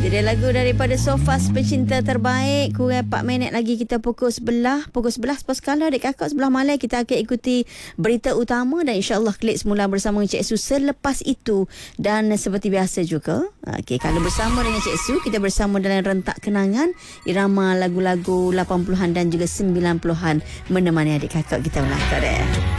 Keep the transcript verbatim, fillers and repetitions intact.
Jadi lagu daripada Sofas Pecinta Terbaik. Kurang empat minit lagi kita pukul sebelah. Pukul sebelas pas kala adik kakak sebelah malam kita akan ikuti berita utama dan insyaAllah klik semula bersama dengan Cik Su selepas itu. Dan seperti biasa juga, okay, kalau bersama dengan Cik Su, kita bersama dalam rentak kenangan irama lagu-lagu lapan puluhan dan juga sembilan puluhan menemani adik kakak kita melangkah deh.